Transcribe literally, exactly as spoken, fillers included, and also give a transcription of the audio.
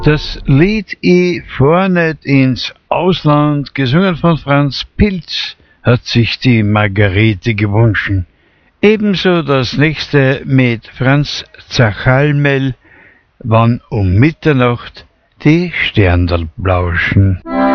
Das Lied Ich fahr nicht ins Ausland, gesungen von Franz Pilz, hat sich die Margarete gewünscht. Ebenso das nächste mit Franz Zachalmel, wann um Mitternacht die Sterndal blauschen.